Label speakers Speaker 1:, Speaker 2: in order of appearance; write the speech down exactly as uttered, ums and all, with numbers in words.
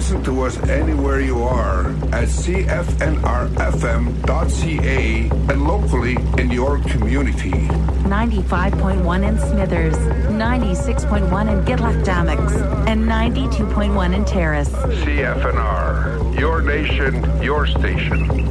Speaker 1: listen to us anywhere you are at c f n r f m dot c a and locally in your community.
Speaker 2: ninety-five point one in Smithers, ninety-six point one in Gitlac-Dammocks, and ninety-two point one in Terrace.
Speaker 1: C F N R, your nation, your station.